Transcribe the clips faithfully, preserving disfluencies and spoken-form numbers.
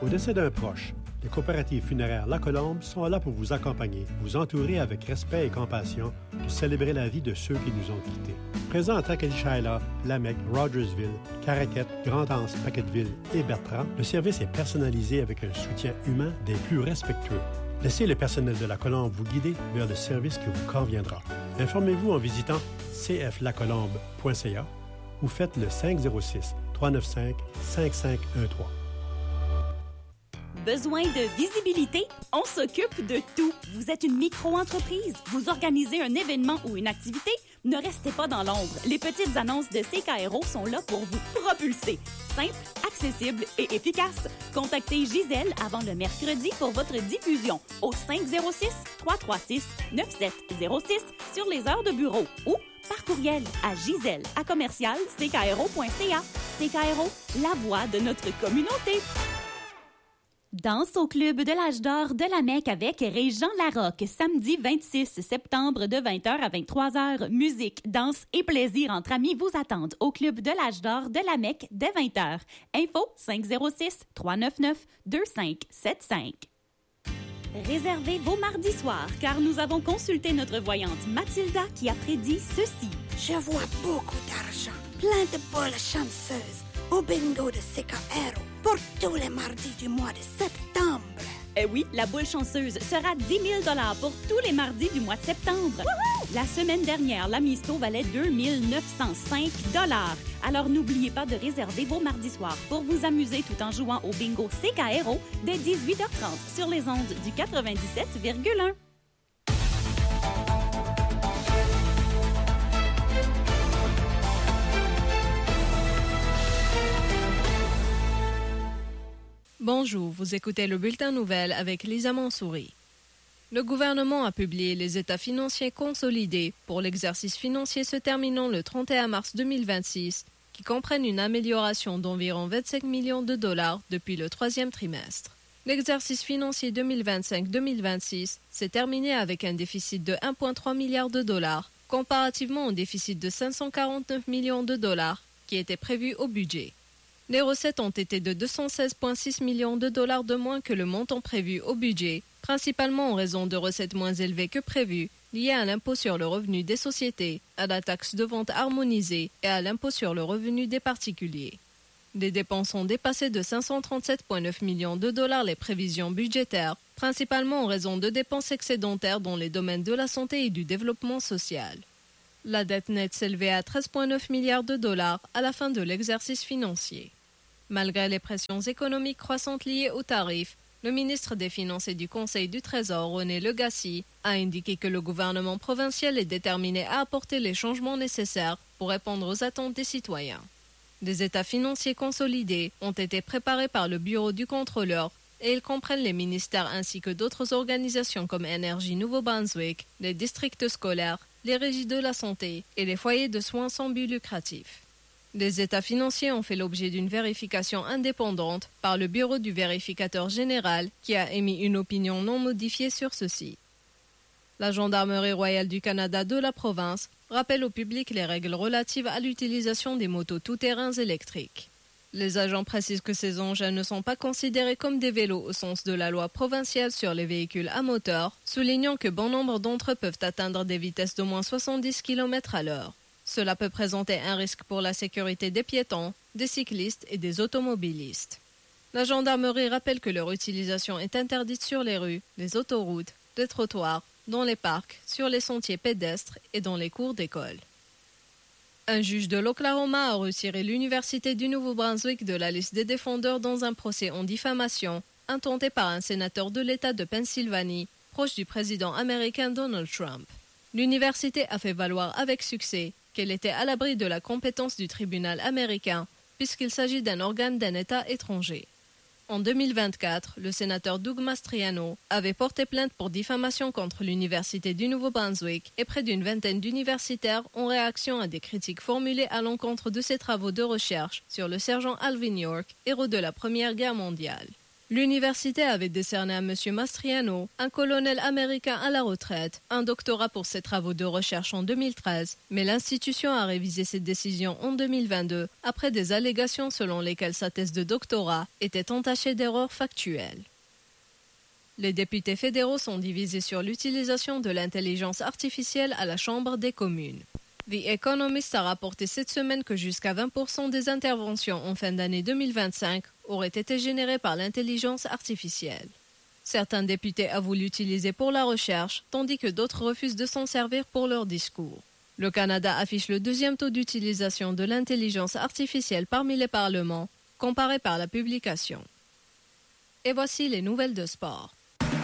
Au décès d'un proche, les coopératives funéraires La Colombe sont là pour vous accompagner, vous entourer avec respect et compassion pour célébrer la vie de ceux qui nous ont quittés. Présent à Tracadie-Shyla, Lamec, Rogersville, Caraquette, Grande-Anse, Paquetteville et Bertrand, le service est personnalisé avec un soutien humain des plus respectueux. Laissez le personnel de La Colombe vous guider vers le service qui vous conviendra. Informez-vous en visitant c f la colombe point c a ou faites le cinq zéro six, trois neuf cinq, cinq cinq un trois. Besoin de visibilité? On s'occupe de tout. Vous êtes une micro-entreprise? Vous organisez un événement ou une activité? Ne restez pas dans l'ombre. Les petites annonces de C K R O sont là pour vous propulser. Simple, accessible et efficace. Contactez Gisèle avant le mercredi pour votre diffusion au cinq zéro six, trois trois six, neuf sept zéro six sur les heures de bureau ou par courriel à gisèle à commercial c k r o point c a. C K R O, la voix de notre communauté. Danse au club de l'âge d'or de la Mecque avec Régent Larocque, samedi vingt-six septembre de vingt heures à vingt-trois heures. Musique, danse et plaisir entre amis vous attendent au club de l'âge d'or de la Mecque dès vingt heures. Info cinq zéro six, trois neuf neuf, deux cinq sept cinq. Réservez vos mardis soirs car nous avons consulté notre voyante Mathilda qui a prédit ceci. Je vois beaucoup d'argent, plein de boules chanceuses au bingo de C K R O pour tous les mardis du mois de septembre. Eh oui, la boule chanceuse sera dix mille dollars pour tous les mardis du mois de septembre. Wouhou! La semaine dernière, la Misto valait deux mille neuf cent cinq dollars. Alors n'oubliez pas de réserver vos mardis soirs pour vous amuser tout en jouant au bingo C K R O dès dix-huit heures trente sur les ondes du quatre-vingt-dix-sept virgule un. Bonjour, vous écoutez le bulletin nouvelle avec Lisa Mansouri. Le gouvernement a publié les états financiers consolidés pour l'exercice financier se terminant le trente et un mars deux mille vingt-six, qui comprennent une amélioration d'environ vingt-cinq millions de dollars depuis le troisième trimestre. L'exercice financier deux mille vingt-cinq deux mille vingt-six s'est terminé avec un déficit de un virgule trois milliard de dollars, comparativement au déficit de cinq cent quarante-neuf millions de dollars qui était prévu au budget. Les recettes ont été de deux cent seize virgule six millions de dollars de moins que le montant prévu au budget, principalement en raison de recettes moins élevées que prévues, liées à l'impôt sur le revenu des sociétés, à la taxe de vente harmonisée et à l'impôt sur le revenu des particuliers. Les dépenses ont dépassé de cinq cent trente-sept virgule neuf millions de dollars les prévisions budgétaires, principalement en raison de dépenses excédentaires dans les domaines de la santé et du développement social. La dette nette s'élevait à treize virgule neuf milliards de dollars à la fin de l'exercice financier. Malgré les pressions économiques croissantes liées aux tarifs, le ministre des Finances et du Conseil du Trésor, René Legassi, a indiqué que le gouvernement provincial est déterminé à apporter les changements nécessaires pour répondre aux attentes des citoyens. Des états financiers consolidés ont été préparés par le Bureau du contrôleur et ils comprennent les ministères ainsi que d'autres organisations comme Énergie Nouveau-Brunswick, les districts scolaires, les régies de la santé et les foyers de soins sans but lucratif. Les états financiers ont fait l'objet d'une vérification indépendante par le Bureau du vérificateur général qui a émis une opinion non modifiée sur ceci. La Gendarmerie royale du Canada de la province rappelle au public les règles relatives à l'utilisation des motos tout-terrains électriques. Les agents précisent que ces engins ne sont pas considérés comme des vélos au sens de la loi provinciale sur les véhicules à moteur, soulignant que bon nombre d'entre eux peuvent atteindre des vitesses d'au moins soixante-dix kilomètres à l'heure. Cela peut présenter un risque pour la sécurité des piétons, des cyclistes et des automobilistes. La gendarmerie rappelle que leur utilisation est interdite sur les rues, les autoroutes, les trottoirs, dans les parcs, sur les sentiers pédestres et dans les cours d'école. Un juge de l'Oklahoma a retiré l'Université du Nouveau-Brunswick de la liste des défendeurs dans un procès en diffamation intenté par un sénateur de l'État de Pennsylvanie, proche du président américain Donald Trump. L'université a fait valoir avec succès qu'elle était à l'abri de la compétence du tribunal américain, puisqu'il s'agit d'un organe d'un État étranger. En deux mille vingt-quatre, le sénateur Doug Mastriano avait porté plainte pour diffamation contre l'Université du Nouveau-Brunswick et près d'une vingtaine d'universitaires en réaction à des critiques formulées à l'encontre de ses travaux de recherche sur le sergent Alvin York, héros de la Première Guerre mondiale. L'université avait décerné à M. Mastriano, un colonel américain à la retraite, un doctorat pour ses travaux de recherche en deux mille treize, mais l'institution a révisé cette décision en deux mille vingt-deux après des allégations selon lesquelles sa thèse de doctorat était entachée d'erreurs factuelles. Les députés fédéraux sont divisés sur l'utilisation de l'intelligence artificielle à la Chambre des communes. The Economist a rapporté cette semaine que jusqu'à vingt pour cent des interventions en fin d'année deux mille vingt-cinq auraient été générées par l'intelligence artificielle. Certains députés avouent l'utiliser pour la recherche, tandis que d'autres refusent de s'en servir pour leur discours. Le Canada affiche le deuxième taux d'utilisation de l'intelligence artificielle parmi les parlements, comparé par la publication. Et voici les nouvelles de sport.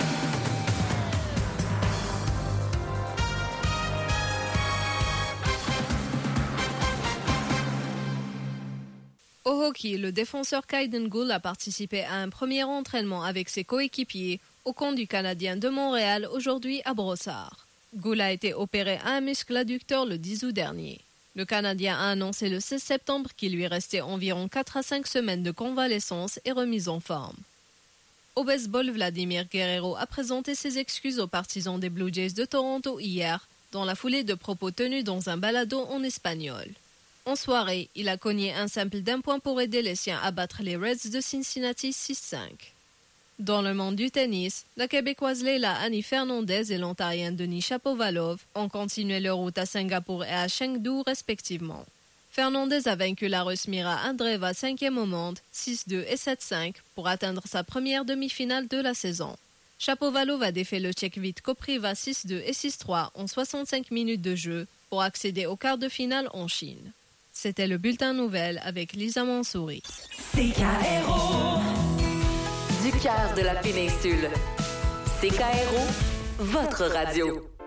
Au hockey, le défenseur Kaiden Guhle a participé à un premier entraînement avec ses coéquipiers au camp du Canadien de Montréal aujourd'hui à Brossard. Guhle a été opéré à un muscle adducteur le dix août dernier. Le Canadien a annoncé le seize septembre qu'il lui restait environ quatre à cinq semaines de convalescence et remise en forme. Au baseball, Vladimir Guerrero a présenté ses excuses aux partisans des Blue Jays de Toronto hier, dans la foulée de propos tenus dans un balado en espagnol. En soirée, il a cogné un simple d'un point pour aider les siens à battre les Reds de Cincinnati six cinq. Dans le monde du tennis, la Québécoise Leila Annie Fernandez et l'Ontarien Denis Shapovalov ont continué leur route à Singapour et à Chengdu respectivement. Fernandez a vaincu la Russe Mira Andreeva cinquième au monde, six deux et sept cinq, pour atteindre sa première demi-finale de la saison. Shapovalov a défait le Tchèque Vít Kopriva six deux et six trois en soixante-cinq minutes de jeu pour accéder au quart de finale en Chine. C'était le Bulletin Nouvelles avec Lisa Mansouri. C K R O. Du cœur de la péninsule. C K R O, votre radio.